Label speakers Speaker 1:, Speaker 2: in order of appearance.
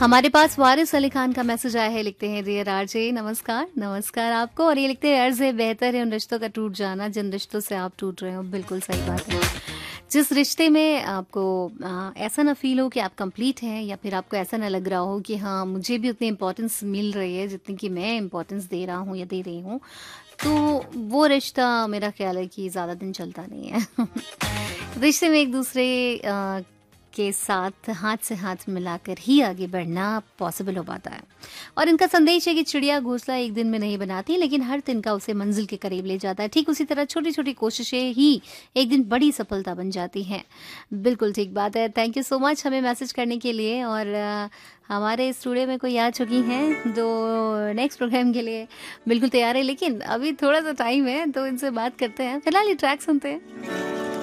Speaker 1: हमारे पास वारिस अली खान का मैसेज आया है। लिखते हैं डियर आरजे, नमस्कार। नमस्कार आपको। और ये लिखते हैं अर्ज है, बेहतर है उन रिश्तों का टूट जाना जिन रिश्तों से आप टूट रहे हो। बिल्कुल सही बात है। जिस रिश्ते में आपको ऐसा ना फील हो कि आप कंप्लीट हैं, या फिर आपको ऐसा ना लग रहा हो कि हाँ मुझे भी उतनी इम्पोर्टेंस मिल रही है जितनी कि मैं इम्पोर्टेंस दे रहा हूँ या दे रही हूँ, तो वो रिश्ता मेरा ख्याल है कि ज़्यादा दिन चलता नहीं है। रिश्ते में एक दूसरे के साथ हाथ से हाथ मिलाकर ही आगे बढ़ना पॉसिबल हो पाता है। और इनका संदेश है कि चिड़िया घोंसला एक दिन में नहीं बनाती, लेकिन हर तिनका उसे मंजिल के करीब ले जाता है। ठीक उसी तरह छोटी छोटी कोशिशें ही एक दिन बड़ी सफलता बन जाती हैं। बिल्कुल ठीक बात है। थैंक यू सो मच हमें मैसेज करने के लिए। और हमारे स्टूडियो में कोई आ चुकी हैं जो नेक्स्ट प्रोग्राम के लिए बिल्कुल तैयार है, लेकिन अभी थोड़ा सा टाइम है तो इनसे बात करते हैं। फिलहाल ये ट्रैक सुनते हैं।